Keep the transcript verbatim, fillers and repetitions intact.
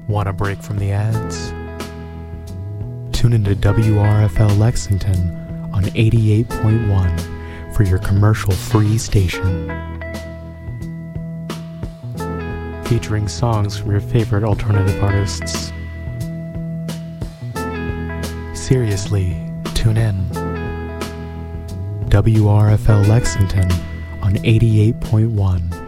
Want a break from the ads? Tune into W R F L Lexington on eighty-eight point one for your commercial-free station. Featuring songs from your favorite alternative artists. Seriously, tune in. W R F L Lexington on eighty-eight point one.